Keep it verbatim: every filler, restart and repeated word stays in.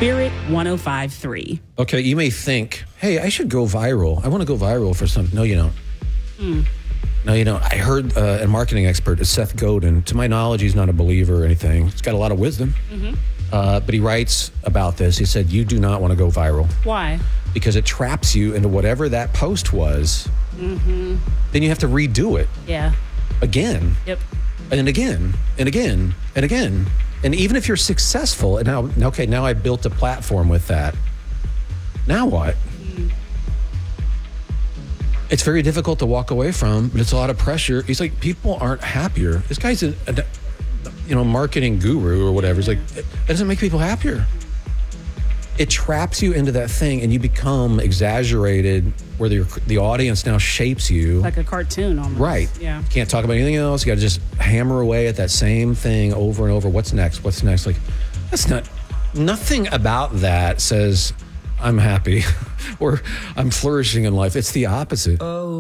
Spirit one oh five point three. Okay, you may think, hey, I should go viral. I want to go viral for something. No, you don't. Mm. No, you don't. I heard uh, a marketing expert, Seth Godin. To my knowledge, he's not a believer or anything. He's got a lot of wisdom. Mm-hmm. Uh, but he writes about this. He said, you do not want to go viral. Why? Because it traps you into whatever that post was. Mm-hmm. Then you have to redo it. Yeah. Again. Yep. And again. And again. And again. And even if you're successful, and now, okay, now I built a platform with that. Now what? Mm. It's very difficult to walk away from, but it's a lot of pressure. He's like, people aren't happier. This guy's a, a you know, marketing guru or whatever. He's like, it doesn't make people happier. It traps you into that thing, and you become exaggerated, where the, the audience now shapes you. Like a cartoon almost. Right. Yeah. Can't talk about anything else. You got to just hammer away at that same thing over and over. What's next? What's next? Like, that's not, nothing about that says I'm happy or I'm flourishing in life. It's the opposite. Oh.